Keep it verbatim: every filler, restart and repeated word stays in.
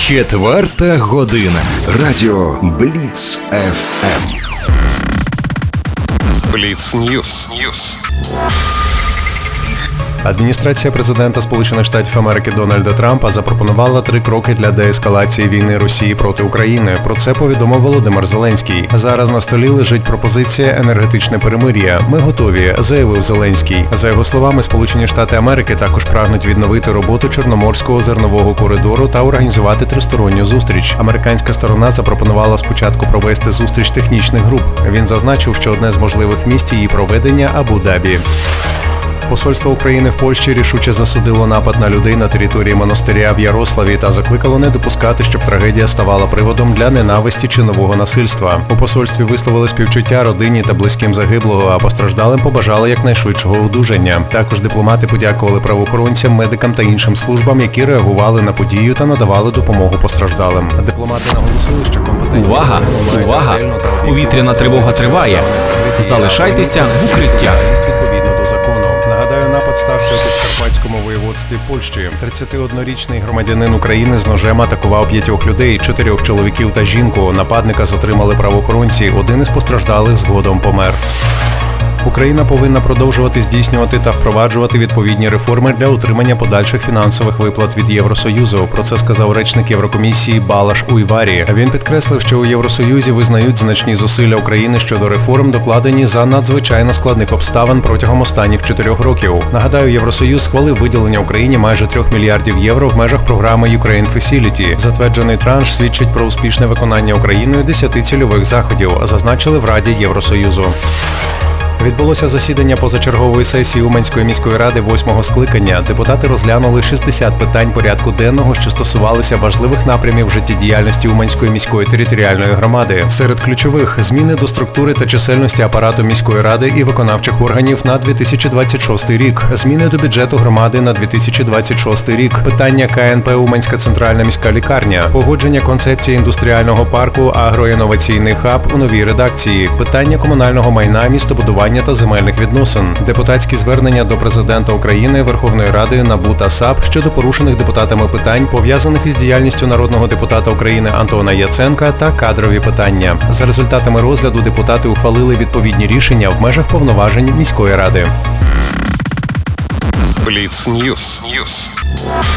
Четверта година. Радіо Бліц еф ем. Бліц Ньюс. Ньюс. Адміністрація президента Сполучених Штатів Америки Дональда Трампа запропонувала три кроки для деескалації війни Росії проти України. Про це повідомив Володимир Зеленський. Зараз на столі лежить пропозиція енергетичне перемир'я. Ми готові, заявив Зеленський. За його словами, Сполучені Штати Америки також прагнуть відновити роботу Чорноморського зернового коридору та організувати тристоронню зустріч. Американська сторона запропонувала спочатку провести зустріч технічних груп. Він зазначив, що одне з можливих місць її проведення – Абу-Дабі. Посольство України в Польщі рішуче засудило напад на людей на території монастиря в Ярославі та закликало не допускати, щоб трагедія ставала приводом для ненависті чи нового насильства. У посольстві висловили співчуття родині та близьким загиблого, а постраждалим побажали якнайшвидшого одужання. Також дипломати подякували правоохоронцям, медикам та іншим службам, які реагували на подію та надавали допомогу постраждалим. Дипломати наголосили, що компетентні... Увага! Увага! Повітряна тривога триває. Залишайтеся в укриттях. Нагадаю, напад стався у Підкарпатському воєводстві Польщі. тридцятиоднорічний громадянин України з ножем атакував п'ятьох людей, чотирьох чоловіків та жінку. Нападника затримали правоохоронці, один із постраждалих згодом помер. Україна повинна продовжувати здійснювати та впроваджувати відповідні реформи для утримання подальших фінансових виплат від Євросоюзу. Про це сказав речник Єврокомісії Балаш Уйварі. Він підкреслив, що у Євросоюзі визнають значні зусилля України щодо реформ, докладені за надзвичайно складних обставин протягом останніх чотирьох років. Нагадаю, Євросоюз схвалив виділення Україні майже трьох мільярдів євро в межах програми Ukraine Facility. Затверджений транш свідчить про успішне виконання Україною десяти цільових заходів, зазначили в Раді Євросоюзу. Відбулося засідання позачергової сесії Уманської міської ради восьмого скликання. Депутати розглянули шістдесят питань порядку денного, що стосувалися важливих напрямів життєдіяльності Уманської міської територіальної громади. Серед ключових – зміни до структури та чисельності апарату міської ради і виконавчих органів на дві тисячі двадцять шостий рік, зміни до бюджету громади на дві тисячі двадцять шостий рік, питання ка ен пе Уманська центральна міська лікарня, погодження концепції індустріального парку агроінноваційний хаб у новій редакції, питання комунального майна, містобудування та земельних відносин, депутатські звернення до Президента України, Верховної Ради, НАБУ та САП щодо порушених депутатами питань, пов'язаних із діяльністю народного депутата України Антона Яценка та кадрові питання. За результатами розгляду депутати ухвалили відповідні рішення в межах повноважень міської ради. Бліц Ньюс. Ньюс.